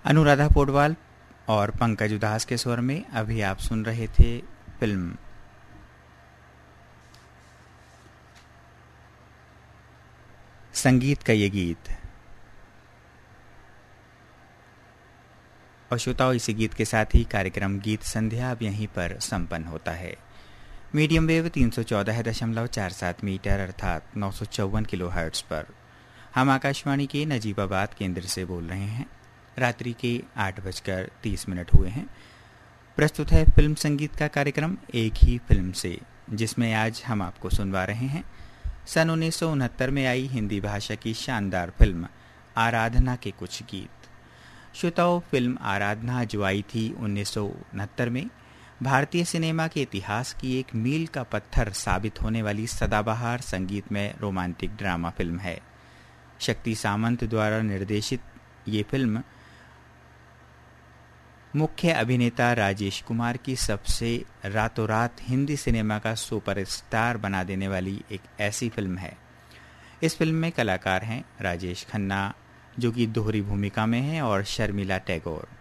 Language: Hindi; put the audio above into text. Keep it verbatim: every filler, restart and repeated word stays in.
अनुराधा पौडवाल और पंकज उदास के स्वर में अभी आप सुन रहे थे फिल्म संगीत का ये गीत। और श्रोताओं, इसी गीत के साथ ही कार्यक्रम गीत संध्या अब यहीं पर संपन्न होता है। मीडियम वेव तीन सौ चौदह दशमलव चार सात मीटर अर्थात नौ सौ चौवन किलो हर्ट्ज पर हम आकाशवाणी के नजीबाबाद केंद्र से बोल रहे हैं। रात्रि के आठ बजकर तीस मिनट हुए हैं। प्रस्तुत है फिल्म संगीत का कार्यक्रम एक ही फिल्म से, जिसमें आज हम आपको सुनवा रहे हैं सन उन्नीस सौ उनहत्तर में आई हिंदी भाषा की शानदार फिल्म आराधना के कुछ गीत। श्रोताओं, फिल्म आराधना जो आई थी उन्नीस सौ उनहत्तर में, भारतीय सिनेमा के इतिहास की एक मील का पत्थर साबित होने वाली सदाबहार संगीत में रोमांटिक ड्रामा फिल्म है। शक्ति सामंत द्वारा निर्देशित ये फिल्म मुख्य अभिनेता राजेश कुमार की सबसे रातों रात हिंदी सिनेमा का सुपरस्टार बना देने वाली एक ऐसी फिल्म है। इस फिल्म में कलाकार हैं राजेश खन्ना, जो कि दोहरी भूमिका में हैं, और शर्मिला टैगोर।